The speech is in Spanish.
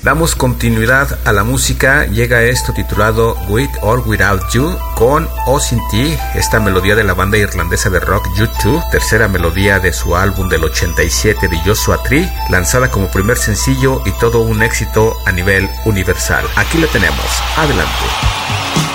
Damos continuidad a la música. Llega esto titulado With or Without You con O Sin Ti, esta melodía de la banda irlandesa de rock U2, tercera melodía de su álbum del 87 de Joshua Tree, lanzada como primer sencillo y todo un éxito a nivel universal. Aquí la tenemos. Adelante.